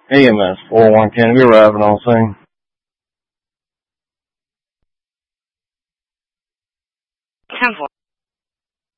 AMS 401 can be arriving on scene. 10-4.